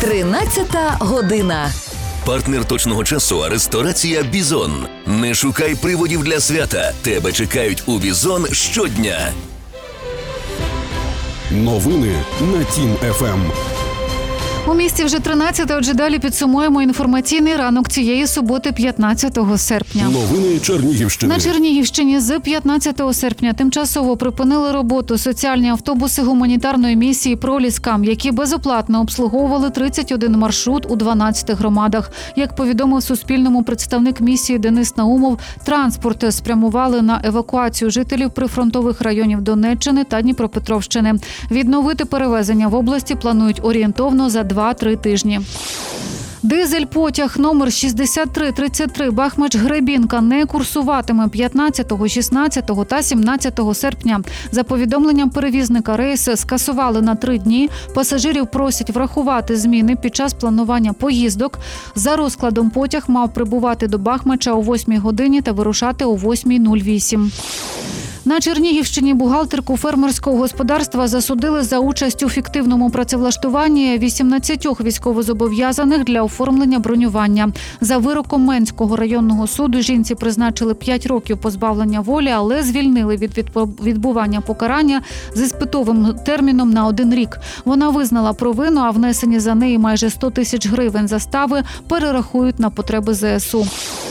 13 година. Партнер точного часу – ресторація «Бізон». Не шукай приводів для свята. Тебе чекають у «Бізон» щодня. Новини на Тім-ФМ. У місті вже 13, отже далі підсумуємо інформаційний ранок цієї суботи, 15 серпня. Новини Чернігівщини. На Чернігівщині з 15 серпня тимчасово припинили роботу соціальні автобуси гуманітарної місії «Проліска», які безоплатно обслуговували 31 маршрут у 12 громадах. Як повідомив Суспільному представник місії Денис Наумов, транспорт спрямували на евакуацію жителів прифронтових районів Донеччини та Дніпропетровщини. Відновити перевезення в області планують орієнтовно за 2-3 тижні. Дизель-потяг номер 6333 Бахмач-Гребінка не курсуватиме 15, 16 та 17 серпня. За повідомленням перевізника, рейс скасували на 3 дні. Пасажирів просять врахувати зміни під час планування поїздок. За розкладом потяг мав прибувати до Бахмача о 8 годині та вирушати о 8:08. На Чернігівщині бухгалтерку фермерського господарства засудили за участь у фіктивному працевлаштуванні 18 військовозобов'язаних для оформлення бронювання. За вироком Менського районного суду жінці призначили 5 років позбавлення волі, але звільнили від відбування покарання з іспитовим терміном на 1 рік. Вона визнала провину, а внесені за неї майже 100 тисяч гривень застави перерахують на потреби ЗСУ.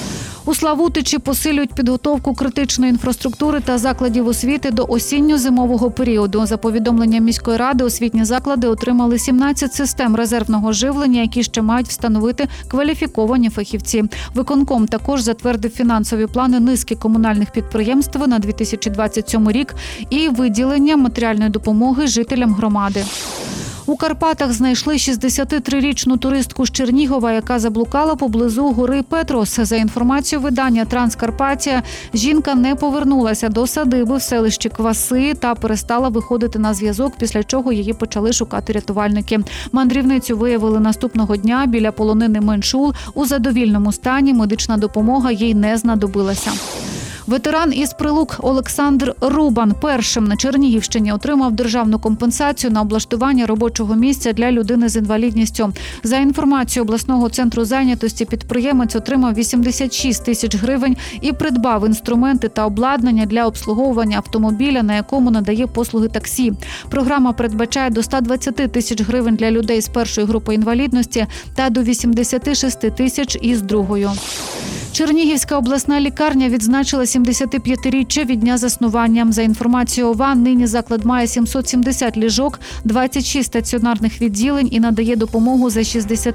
У Славутичі посилюють підготовку критичної інфраструктури та закладів освіти до осінньо-зимового періоду. За повідомленням міської ради, освітні заклади отримали 17 систем резервного живлення, які ще мають встановити кваліфіковані фахівці. Виконком також затвердив фінансові плани низки комунальних підприємств на 2027 рік і виділення матеріальної допомоги жителям громади. У Карпатах знайшли 63-річну туристку з Чернігова, яка заблукала поблизу гори Петрос. За інформацією видання «Транскарпатія», жінка не повернулася до садиби в селищі Кваси та перестала виходити на зв'язок, після чого її почали шукати рятувальники. Мандрівницю виявили наступного дня біля полонини Меншул. У задовільному стані, медична допомога їй не знадобилася. Ветеран із Прилук Олександр Рубан першим на Чернігівщині отримав державну компенсацію на облаштування робочого місця для людини з інвалідністю. За інформацією обласного центру зайнятості, підприємець отримав 86 тисяч гривень і придбав інструменти та обладнання для обслуговування автомобіля, на якому надає послуги таксі. Програма передбачає до 120 тисяч гривень для людей з першої групи інвалідності та до 86 тисяч із другою. Чернігівська обласна лікарня відзначила 75-річчя від дня заснування. За інформацією ОВА, нині заклад має 770 ліжок, 26 стаціонарних відділень і надає допомогу за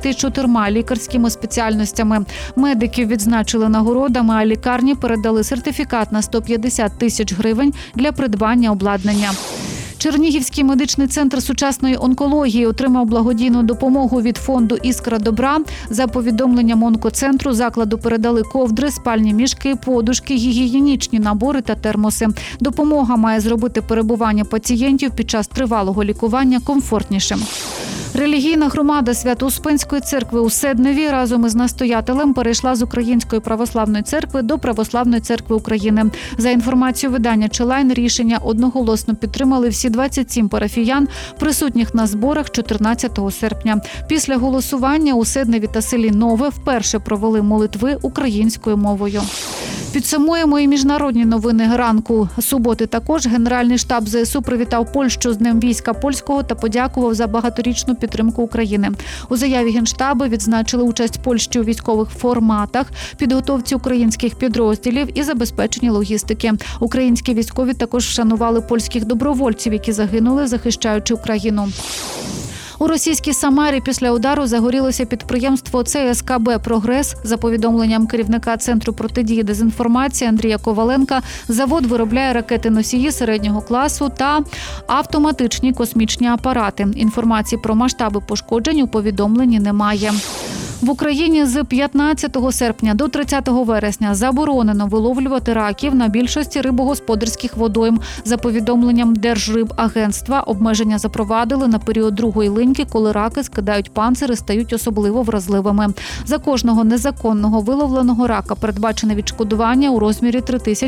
64 лікарськими спеціальностями. Медиків відзначили нагородами, а лікарні передали сертифікат на 150 тисяч гривень для придбання обладнання. Чернігівський медичний центр сучасної онкології отримав благодійну допомогу від фонду «Іскра добра». За повідомленням онкоцентру, закладу передали ковдри, спальні мішки, подушки, гігієнічні набори та термоси. Допомога має зробити перебування пацієнтів під час тривалого лікування комфортнішим. Релігійна громада Свято-Успенської церкви у Седневі разом із настоятелем перейшла з Української православної церкви до Православної церкви України. За інформацією видання «Челайн», рішення одноголосно підтримали всі 27 парафіян, присутніх на зборах 14 серпня. Після голосування у Седневі та селі Нове вперше провели молитви українською мовою. Підсумуємо і міжнародні новини ранку. Суботи також Генеральний штаб ЗСУ привітав Польщу з Днем війська польського та подякував за багаторічну підтримку України. У заяві Генштабу відзначили участь Польщі у військових форматах, підготовці українських підрозділів і забезпеченні логістики. Українські військові також вшанували польських добровольців, які загинули, захищаючи Україну. У російській Самарі після удару загорілося підприємство ЦСКБ «Прогрес». За повідомленням керівника Центру протидії дезінформації Андрія Коваленка, завод виробляє ракети-носії середнього класу та автоматичні космічні апарати. Інформації про масштаби пошкоджень у повідомленні немає. В Україні з 15 серпня до 30 вересня заборонено виловлювати раків на більшості рибогосподарських водойм. За повідомленням Держрибагентства, обмеження запровадили на період другої линьки, коли раки скидають панцири, стають особливо вразливими. За кожного незаконного виловленого рака передбачене відшкодування у розмірі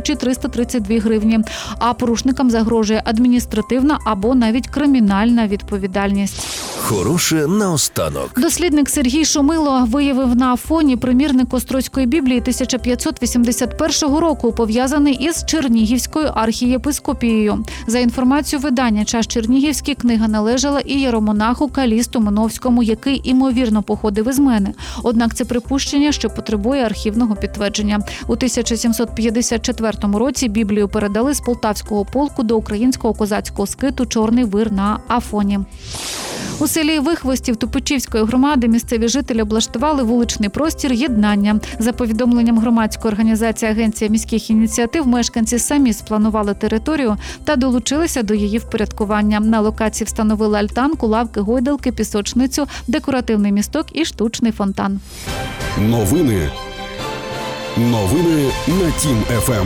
3332 гривні, а порушникам загрожує адміністративна або навіть кримінальна відповідальність. Хороше наостанок. Дослідник Сергій Шумило виявив на Афоні примірник Острозької Біблії 1581 року, пов'язаний із Чернігівською архієпископією. За інформацією видання «Час Чернігівський», книга належала і єромонаху Калісту Миновському, який, імовірно, походив із Мени. Однак це припущення, що потребує архівного підтвердження. У 1754 році Біблію передали з Полтавського полку до українського козацького скиту «Чорний вир» на Афоні. У селі Вихвостів Тупичівської громади місцеві жителі облаштували вуличний простір «Єднання». За повідомленням громадської організації «Агенція міських ініціатив», мешканці самі спланували територію та долучилися до її впорядкування. На локації встановили альтанку, лавки, гойдалки, пісочницю, декоративний місток і штучний фонтан. Новини на Тім ФМ.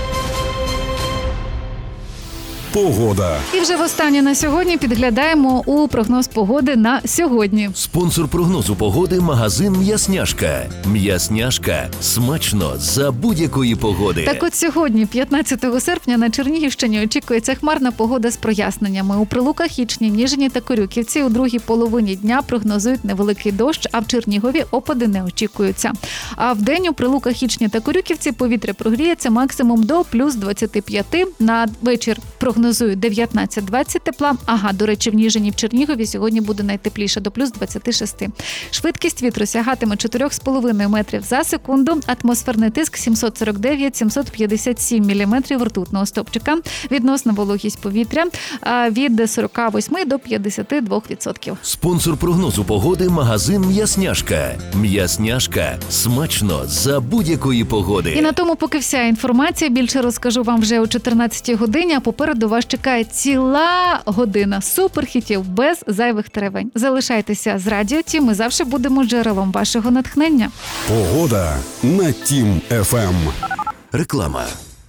Погода. І вже востаннє на сьогодні підглядаємо у прогноз погоди на сьогодні. Спонсор прогнозу погоди – магазин «М'ясняшка». «М'ясняшка» – смачно за будь-якої погоди. Так от сьогодні, 15 серпня, на Чернігівщині очікується хмарна погода з проясненнями. У Прилуках, Ічні, Ніжині та Корюківці у другій половині дня прогнозують невеликий дощ, а в Чернігові опади не очікуються. А вдень у Прилуках, Ічні та Корюківці повітря прогріється максимум до плюс 25. На вечір прогнозують 19-20 тепла. До речі, в Ніжині, в Чернігові сьогодні буде найтепліше, до плюс 26. Швидкість вітру сягатиме 4,5 метрів за секунду. Атмосферний тиск 749-757 міліметрів ртутного стовпчика. Відносна вологість повітря від 48 до 52%. Спонсор прогнозу погоди – магазин «М'ясняшка». «М'ясняшка» – смачно за будь-якої погоди. І на тому поки вся інформація. Більше розкажу вам вже о 14-й годині, а попереду вас чекає ціла година суперхітів без зайвих теревень. Залишайтеся з Радіо Тім, ми завжди будемо джерелом вашого натхнення. Погода на Тім ФМ. Реклама.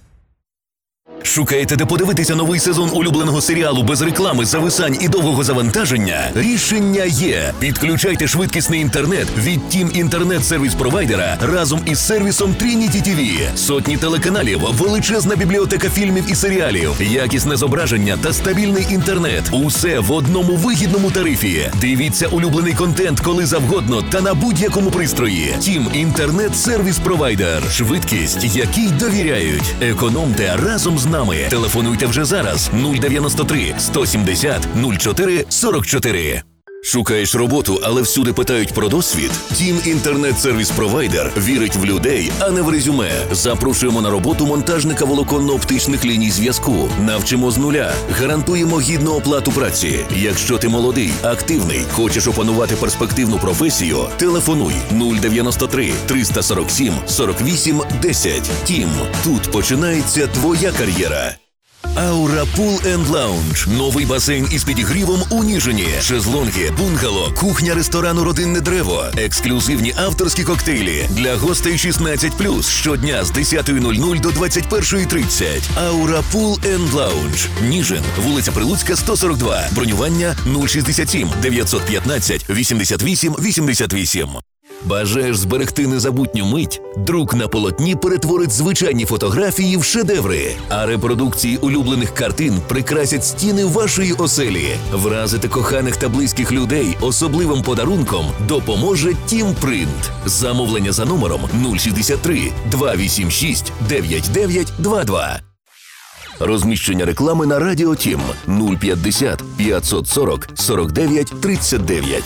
Шукаєте, де подивитися новий сезон улюбленого серіалу без реклами, зависань і довгого завантаження? Рішення є. Підключайте швидкісний інтернет від Тім інтернет-сервіс-провайдера разом із сервісом Trinity TV. Сотні телеканалів, величезна бібліотека фільмів і серіалів, якісне зображення та стабільний інтернет. Усе в одному вигідному тарифі. Дивіться улюблений контент коли завгодно та на будь-якому пристрої. Тім інтернет-сервіс-провайдер. Швидкість, якій довіряють. Економте разом з нами. Телефонуйте вже зараз 093 170 04 44. Шукаєш роботу, але всюди питають про досвід? Тім інтернет-сервіс-провайдер вірить в людей, а не в резюме. Запрошуємо на роботу монтажника волоконно-оптичних ліній зв'язку. Навчимо з нуля. Гарантуємо гідну оплату праці. Якщо ти молодий, активний, хочеш опанувати перспективну професію, телефонуй 093 347 48 10. Тім. Тут починається твоя кар'єра. Аура Пул & Лаунж. Новий басейн із підігрівом у Ніжині. Шезлонги, бунгало, кухня ресторану «Родинне древо». Ексклюзивні авторські коктейлі. Для гостей 16+. Щодня з 10:00 до 21:30. Аура Пул & Лаунж. Ніжин. Вулиця Прилуцька, 142. Бронювання 067 915 88 88. Бажаєш зберегти незабутню мить? Друк на полотні перетворить звичайні фотографії в шедеври, а репродукції улюблених картин прикрасять стіни вашої оселі. Вразити коханих та близьких людей особливим подарунком допоможе Тімпринт. Замовлення за номером 063 286 9922. Розміщення реклами на Радіо Тім 050 540 49 39.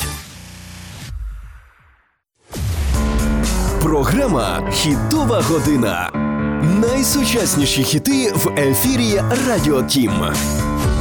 Програма «Хітова година». Найсучасніші хіти в ефірі Радіо Тім.